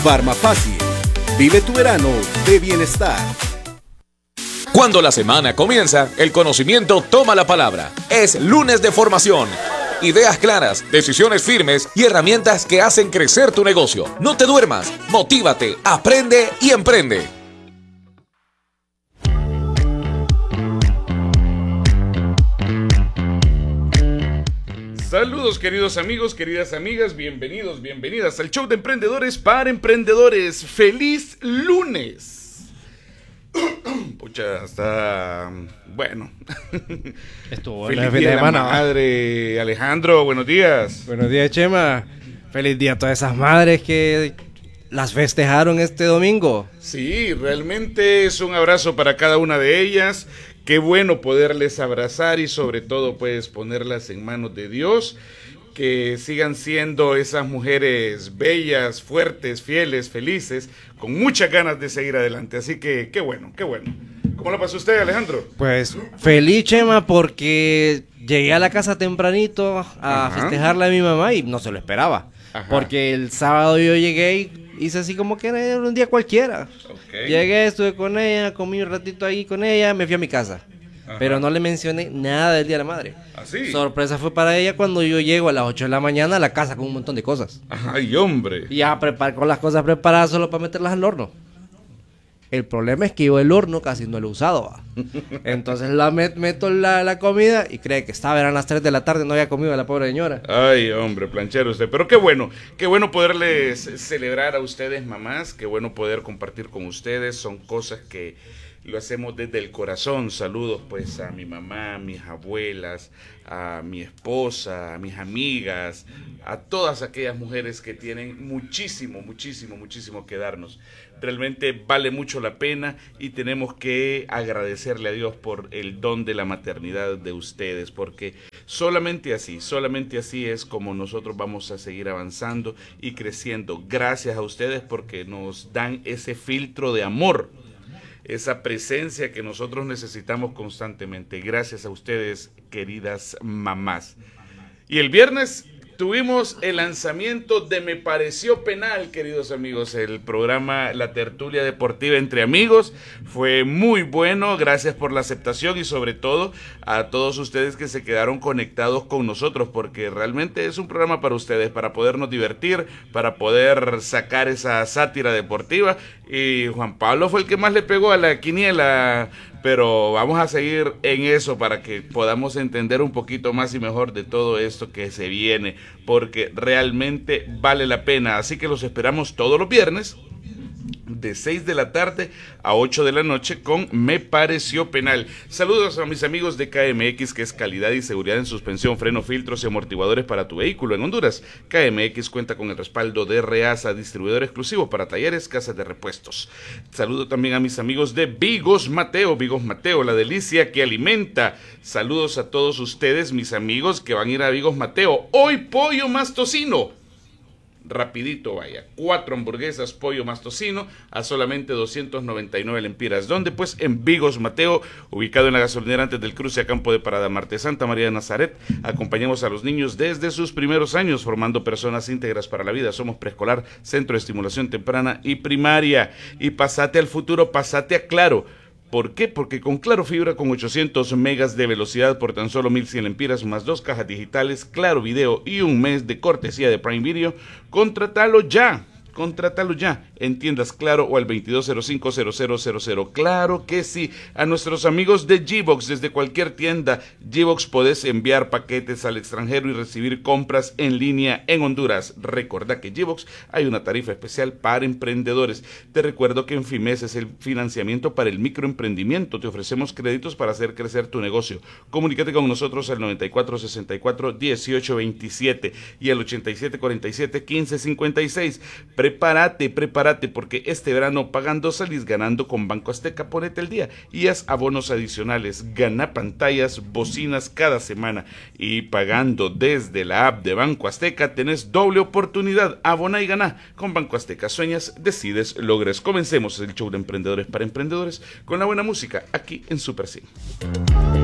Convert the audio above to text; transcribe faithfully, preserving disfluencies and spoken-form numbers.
Farmafácil. Vive tu verano de bienestar. Cuando la semana comienza, el conocimiento toma la palabra. Es lunes de formación. Ideas claras, decisiones firmes y herramientas que hacen crecer tu negocio. No te duermas, motívate, aprende y emprende. Saludos queridos amigos, queridas amigas, bienvenidos, bienvenidas al show de emprendedores para emprendedores. ¡Feliz lunes! Pucha, está bueno. Estuvo Feliz el fin día de de la semana. madre, Alejandro, buenos días. Buenos días, Chema. Feliz día a todas esas madres que las festejaron este domingo. Sí, realmente es un abrazo para cada una de ellas. Qué bueno poderles abrazar y sobre todo pues ponerlas en manos de Dios. Que sigan siendo esas mujeres bellas, fuertes, fieles, felices, con muchas ganas de seguir adelante. Así que qué bueno, qué bueno. ¿Cómo lo pasó usted, Alejandro? Pues feliz, Chema, porque llegué a la casa tempranito a Ajá. festejarle a mi mamá y no se lo esperaba. Ajá. Porque el sábado yo llegué y hice así como que era un día cualquiera. Ok. Llegué, estuve con ella, comí un ratito ahí con ella, me fui a mi casa. Ajá. Pero no le mencioné nada del Día de la Madre. ¿Así? Sorpresa fue para ella cuando yo llego a las ocho de la mañana a la casa con un montón de cosas. Ay, hombre. Y ya prepar con las cosas preparadas solo para meterlas al horno. El problema es que yo el horno casi no lo he usado, ¿va? Entonces la met- meto la, la comida y cree que estaba, eran las tres de la tarde, no había comido la pobre señora. Ay, hombre, planchero usted. Pero qué bueno, qué bueno poderles celebrar a ustedes, mamás. Qué bueno poder compartir con ustedes. Son cosas que lo hacemos desde el corazón. Saludos pues a mi mamá, a mis abuelas, a mi esposa, a mis amigas, a todas aquellas mujeres que tienen muchísimo, muchísimo, muchísimo que darnos. Realmente vale mucho la pena y tenemos que agradecerle a Dios por el don de la maternidad de ustedes, porque solamente así, solamente así es como nosotros vamos a seguir avanzando y creciendo. Gracias a ustedes porque nos dan ese filtro de amor, esa presencia que nosotros necesitamos constantemente. Gracias a ustedes, queridas mamás. Y el viernes tuvimos el lanzamiento de Me Pareció Penal, queridos amigos, el programa, la tertulia deportiva entre amigos. Fue muy bueno, gracias por la aceptación y sobre todo a todos ustedes que se quedaron conectados con nosotros, porque realmente es un programa para ustedes, para podernos divertir, para poder sacar esa sátira deportiva. Y Juan Pablo fue el que más le pegó a la quiniela, pero vamos a seguir en eso para que podamos entender un poquito más y mejor de todo esto que se viene, porque realmente vale la pena. Así que los esperamos todos los viernes de seis de la tarde a ocho de la noche con Me Pareció Penal. Saludos a mis amigos de K M X, que es calidad y seguridad en suspensión, freno, filtros y amortiguadores para tu vehículo en Honduras. K M X cuenta con el respaldo de Reasa, distribuidor exclusivo para talleres, casas de repuestos. Saludo también a mis amigos de Vigos Mateo, Vigos Mateo, la delicia que alimenta. Saludos a todos ustedes, mis amigos que van a ir a Vigos Mateo. Hoy pollo más tocino. Rapidito, vaya, cuatro hamburguesas, pollo más tocino a solamente doscientos noventa y nueve lempiras. ¿Dónde? Pues en Vigos Mateo, ubicado en la gasolinera antes del cruce a Campo de Parada Marte, Santa María de Nazaret. Acompañamos a los niños desde sus primeros años, formando personas íntegras para la vida. Somos preescolar, centro de estimulación temprana y primaria. Y pasate al futuro, pasate a Claro. ¿Por qué? Porque con Claro Fibra con ochocientos megas de velocidad por tan solo mil cien lempiras más dos cajas digitales, Claro Video y un mes de cortesía de Prime Video, contratalo ya. Contrátalo ya en tiendas Claro o al veintidós cero cinco cero cero cero cero. Claro que sí. A nuestros amigos de G-Box, desde cualquier tienda G-Box podés enviar paquetes al extranjero y recibir compras en línea en Honduras. Recordá que G-Box hay una tarifa especial para emprendedores. Te recuerdo que en FIMES es el financiamiento para el microemprendimiento. Te ofrecemos créditos para hacer crecer tu negocio. Comunícate con nosotros al noventa y cuatro sesenta y cuatro dieciocho veintisiete y al ochenta y siete cuarenta y siete quince cincuenta y seis. Prepárate, prepárate, porque este verano pagando salís ganando con Banco Azteca. Ponete el día y haz abonos adicionales. Gana pantallas, bocinas cada semana. Y pagando desde la app de Banco Azteca tenés doble oportunidad. Abona y gana. Con Banco Azteca sueñas, decides, logres. Comencemos el show de emprendedores para emprendedores con la buena música aquí en Super cien.